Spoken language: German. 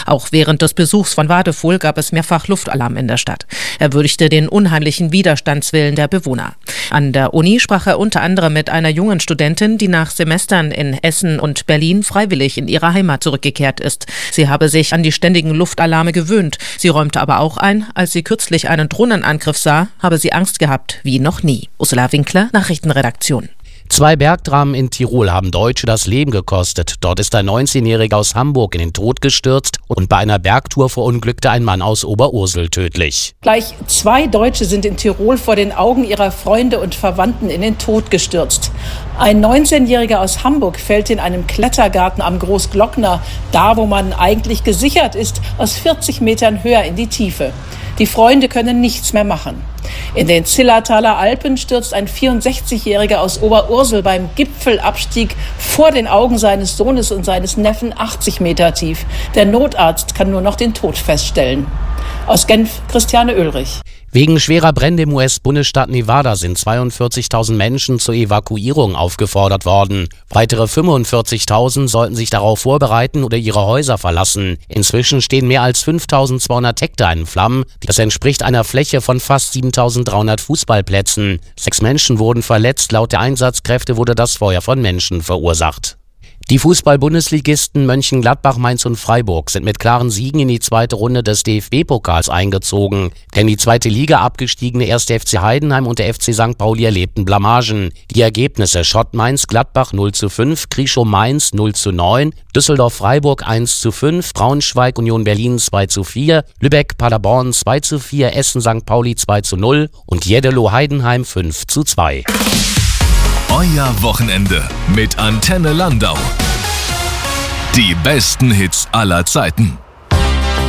Auch während des Besuchs von Wadefuhl gab es mehrfach Luftalarm in der Stadt. Er würdigte den unheimlichen Widerstandswillen der Bewohner. An der Uni sprach er unter anderem mit einer jungen Studentin, die nach Semestern in Essen und Berlin freiwillig in ihre Heimat zurückgekehrt ist. Sie habe sich an die ständigen Luftalarme gewöhnt. Sie räumte aber auch ein, als sie kürzlich einen Drohnenangriff sah, habe sie Angst gehabt wie noch nie. Ursula Winkler, Nachrichtenredaktion. 2 Bergdramen in Tirol haben Deutsche das Leben gekostet. Dort ist ein 19-Jähriger aus Hamburg in den Tod gestürzt und bei einer Bergtour verunglückte ein Mann aus Oberursel tödlich. Gleich 2 Deutsche sind in Tirol vor den Augen ihrer Freunde und Verwandten in den Tod gestürzt. Ein 19-Jähriger aus Hamburg fällt in einem Klettergarten am Großglockner, da wo man eigentlich gesichert ist, aus 40 Metern höher in die Tiefe. Die Freunde können nichts mehr machen. In den Zillertaler Alpen stürzt ein 64-Jähriger aus Oberursel beim Gipfelabstieg vor den Augen seines Sohnes und seines Neffen 80 Meter tief. Der Notarzt kann nur noch den Tod feststellen. Aus Genf, Christiane Oehlrich. Wegen schwerer Brände im US-Bundesstaat Nevada sind 42.000 Menschen zur Evakuierung aufgefordert worden. Weitere 45.000 sollten sich darauf vorbereiten oder ihre Häuser verlassen. Inzwischen stehen mehr als 5.200 Hektar in Flammen. Das entspricht einer Fläche von fast 7.300 Fußballplätzen. 6 Menschen wurden verletzt. Laut der Einsatzkräfte wurde das Feuer von Menschen verursacht. Die Fußball-Bundesligisten Mönchengladbach, Mainz und Freiburg sind mit klaren Siegen in die 2. Runde des DFB-Pokals eingezogen. Denn die 2. Liga abgestiegene 1. FC Heidenheim und der FC St. Pauli erlebten Blamagen. Die Ergebnisse: Schott Mainz-Gladbach 0:5, Krischow Mainz 0:9, Düsseldorf-Freiburg 1:5, Braunschweig Union Berlin 2:4, Lübeck Paderborn 2:4, Essen St. Pauli 2:0 und Jeddelo Heidenheim 5:2. Euer Wochenende mit Antenne Landau. Die besten Hits aller Zeiten.